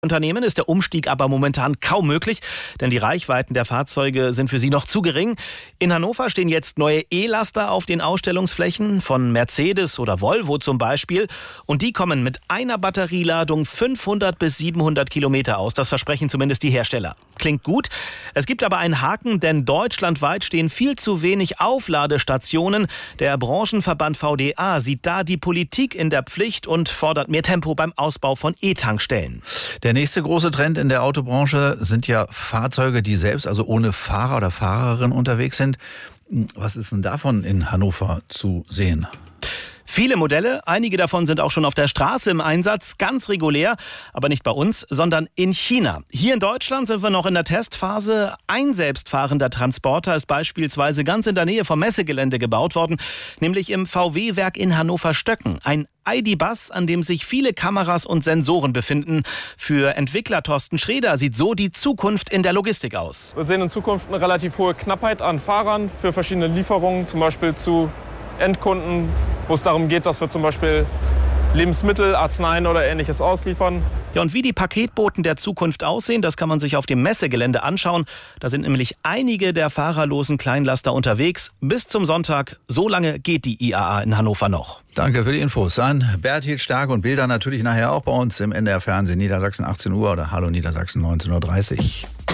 Unternehmen ist der Umstieg aber momentan kaum möglich, denn die Reichweiten der Fahrzeuge sind für sie noch zu gering. In Hannover stehen jetzt neue E-Laster auf den Ausstellungsflächen von Mercedes oder Volvo zum Beispiel. Und die kommen mit einer Batterieladung 500 bis 700 Kilometer aus. Das versprechen zumindest die Hersteller. Klingt gut. Es gibt aber einen Haken, denn deutschlandweit stehen viel zu wenig Aufladestationen. Der Branchenverband VDA sieht da die Politik in der Pflicht und fordert mehr Tempo beim Ausbau von E-Tankstellen. Der nächste große Trend in der Autobranche sind ja Fahrzeuge, die selbst, also ohne Fahrer oder Fahrerin unterwegs sind. Was ist denn davon in Hannover zu sehen? Viele Modelle, einige davon sind auch schon auf der Straße im Einsatz, ganz regulär, aber nicht bei uns, sondern in China. Hier in Deutschland sind wir noch in der Testphase. Ein selbstfahrender Transporter ist beispielsweise ganz in der Nähe vom Messegelände gebaut worden, nämlich im VW-Werk in Hannover-Stöcken. Ein ID.Bus, an dem sich viele Kameras und Sensoren befinden. Für Entwickler Thorsten Schreder sieht so die Zukunft in der Logistik aus. Wir sehen in Zukunft eine relativ hohe Knappheit an Fahrern für verschiedene Lieferungen, zum Beispiel zu Endkunden, wo es darum geht, dass wir zum Beispiel Lebensmittel, Arzneien oder Ähnliches ausliefern. Ja, und wie die Paketboten der Zukunft aussehen, das kann man sich auf dem Messegelände anschauen. Da sind nämlich einige der fahrerlosen Kleinlaster unterwegs. Bis zum Sonntag, so lange geht die IAA in Hannover noch. Danke für die Infos an Berthild Stark und Bilder natürlich nachher auch bei uns im NDR Fernsehen Niedersachsen 18 Uhr oder Hallo Niedersachsen 19:30 Uhr.